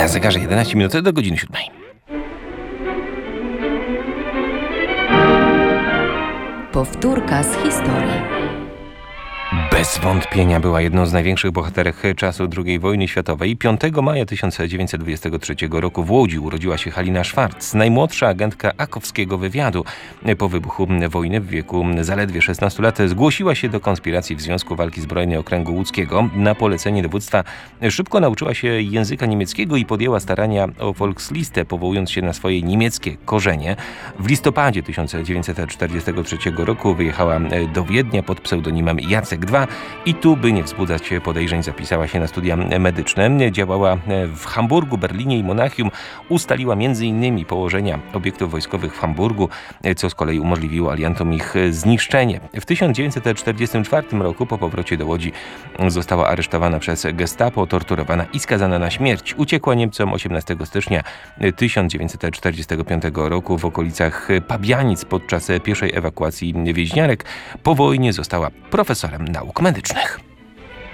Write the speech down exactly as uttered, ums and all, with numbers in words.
Na zegarze jedenaście minut do godziny siódmej. Powtórka z historii. Bez wątpienia była jedną z największych bohaterek czasu drugiej wojny światowej. piątego maja tysiąc dziewięćset dwudziestego trzeciego roku w Łodzi urodziła się Halina Schwarz, najmłodsza agentka akowskiego wywiadu. Po wybuchu wojny w wieku zaledwie szesnastu lat zgłosiła się do konspiracji w Związku Walki Zbrojnej Okręgu Łódzkiego. Na polecenie dowództwa szybko nauczyła się języka niemieckiego i podjęła starania o Volkslistę, powołując się na swoje niemieckie korzenie. W listopadzie tysiąc dziewięćset czterdziestego trzeciego roku wyjechała do Wiednia pod pseudonimem Jacek dwa i tu, by nie wzbudzać podejrzeń, zapisała się na studia medyczne. Działała w Hamburgu, Berlinie i Monachium. Ustaliła m.in. położenia obiektów wojskowych w Hamburgu, co z kolei umożliwiło aliantom ich zniszczenie. W tysiąc dziewięćset czterdziestym czwartym roku po powrocie do Łodzi została aresztowana przez gestapo, torturowana i skazana na śmierć. Uciekła Niemcom osiemnastego stycznia tysiąc dziewięćset czterdziestego piątego roku w okolicach Pabianic podczas pierwszej ewakuacji więźniarek. Po wojnie została profesorem nauk medycznych.